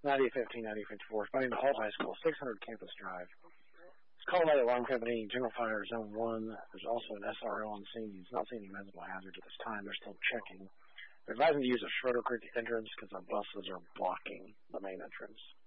9815, 9854. Finding the Hall High School, 600 Campus Drive. It's called by the alarm company, General Fire Zone 1. There's also an SRO on scene. He's not seeing any visible hazards at this time. They're still checking. They're advising to use a Schroeder Creek entrance because our buses are blocking the main entrance.